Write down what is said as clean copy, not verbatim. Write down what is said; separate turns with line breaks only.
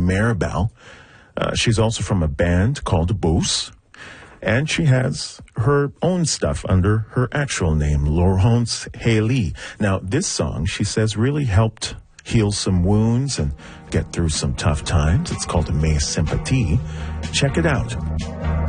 Maribel. She's also from a band called Boos. And she has her own stuff under her actual name, Laurence Haley. Now, this song, she says, really helped heal some wounds and get through some tough times. It's called Mes Sympathie. Check it out.